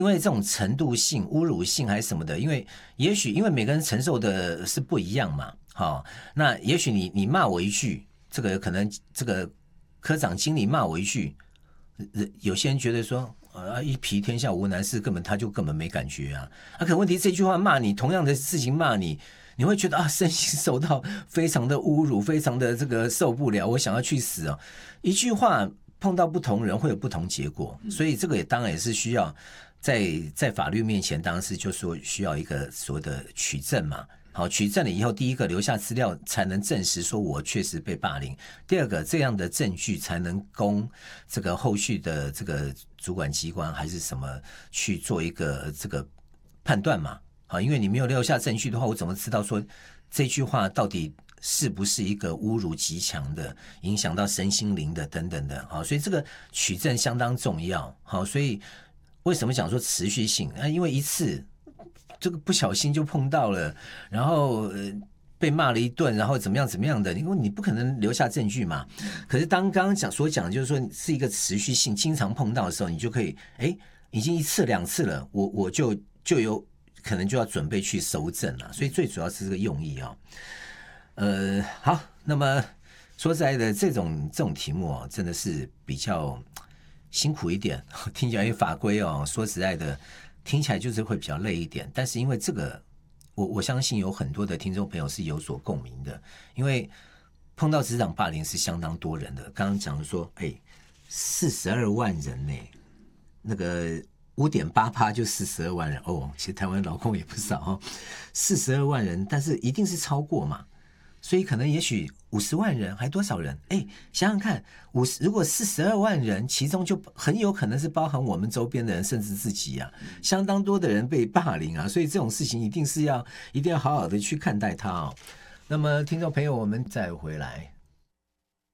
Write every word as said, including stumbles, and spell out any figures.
因为这种程度性、侮辱性还是什么的，因为也许因为每个人承受的是不一样嘛，好、哦，那也许你你骂我一句，这个可能这个科长经理骂我一句，有些人觉得说啊一匹天下无难事，根本他就根本没感觉啊，啊，可问题这句话骂你，同样的事情骂你，你会觉得啊身心受到非常的侮辱，非常的这个受不了，我想要去死哦，一句话碰到不同人会有不同结果，所以这个也当然也是需要。在在法律面前，当然是就说需要一个所谓的取证嘛。好，取证了以后，第一个留下资料才能证实说我确实被霸凌；第二个，这样的证据才能供这个后续的这个主管机关还是什么去做一个这个判断嘛。好，因为你没有留下证据的话，我怎么知道说这句话到底是不是一个侮辱极强的、影响到身心灵的等等的？好，所以这个取证相当重要。好，所以。为什么讲说持续性？啊，因为一次这个不小心就碰到了，然后、呃、被骂了一顿，然后怎么样怎么样的，因为你不可能留下证据嘛。可是当刚刚讲所讲，就是说是一个持续性，经常碰到的时候，你就可以，哎，已经一次两次了，我我就就有可能就要准备去搜证了。所以最主要是这个用意啊、哦。呃，好，那么说实在的，这种这种题目啊、哦，真的是比较。辛苦一点，听起来法规哦，说实在的，听起来就是会比较累一点。但是因为这个，我我相信有很多的听众朋友是有所共鸣的，因为碰到职场霸凌是相当多人的。刚刚讲的说，哎，四十二万人呢，那个五点八趴就四十二万人哦，其实台湾劳工也不少哦，四十二万人，但是一定是超过嘛。所以可能也许五十万人还多少人？哎，想想看，五十如果四十二万人，其中就很有可能是包含我们周边的人，甚至自己啊，相当多的人被霸凌啊，所以这种事情一定是要一定要好好的去看待它哦。那么，听众朋友，我们再回来。